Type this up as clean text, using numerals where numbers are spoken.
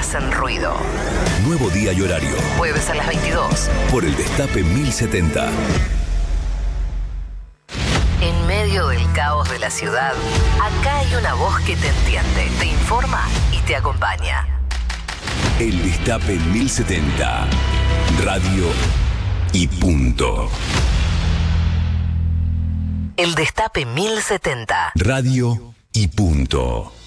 hacen ruido. Nuevo día y horario. Jueves a las 22. Por el Destape 1070. En medio del caos de la ciudad, acá hay una voz que te entiende, te informa y te acompaña. El Destape 1070. Radio y punto. El Destape 1070. Radio y punto.